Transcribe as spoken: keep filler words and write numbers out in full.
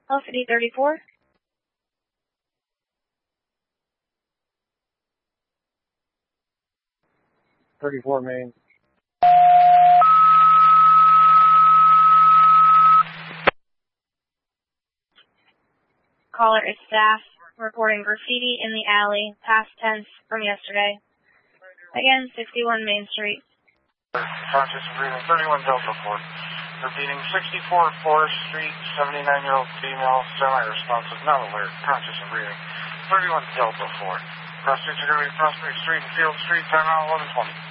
L C D thirty-four. thirty-four main. Caller is staff, reporting graffiti in the alley, past tense from yesterday. Again, sixty-one Main Street. Conscious of breathing, thirty-one Delta Ford. Repeating, sixty-four Forest Street, seventy-nine-year-old female, semi-responsive, not alert, conscious of breathing. thirty-one Delta Ford. Cross streets are going to be Prospect Street and Field Street, time out eleven twenty.